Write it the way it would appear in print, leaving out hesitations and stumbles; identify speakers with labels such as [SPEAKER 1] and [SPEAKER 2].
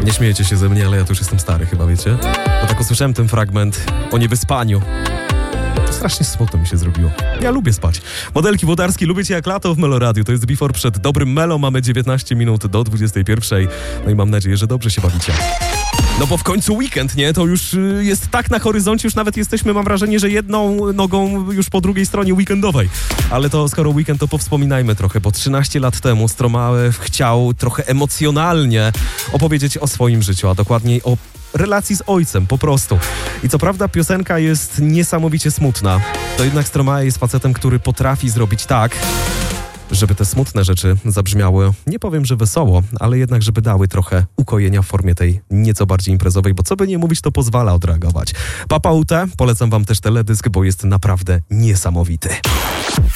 [SPEAKER 1] Nie śmiejecie się ze mnie, ale ja tu już jestem stary chyba, wiecie? Bo tak usłyszałem ten fragment o niewyspaniu. Strasznie smutno mi się zrobiło. Ja lubię spać. Modelki Włodarskie, lubię cię jak lato w Melo Radio. To jest Before przed dobrym Melo. Mamy 19 minut do 21. No i mam nadzieję, że dobrze się bawicie. No bo w końcu weekend, nie? To już jest tak na horyzoncie, już nawet jesteśmy, mam wrażenie, że jedną nogą już po drugiej stronie weekendowej. Ale to skoro weekend, to powspominajmy trochę, bo 13 lat temu Stromae chciał trochę emocjonalnie opowiedzieć o swoim życiu, a dokładniej o relacji z ojcem, po prostu. I co prawda piosenka jest niesamowicie smutna, to jednak Stromae jest facetem, który potrafi zrobić tak, żeby te smutne rzeczy zabrzmiały, nie powiem, że wesoło, ale jednak, żeby dały trochę ukojenia w formie tej nieco bardziej imprezowej, bo co by nie mówić, to pozwala odreagować. Papa UT, polecam wam też teledysk, bo jest naprawdę niesamowity.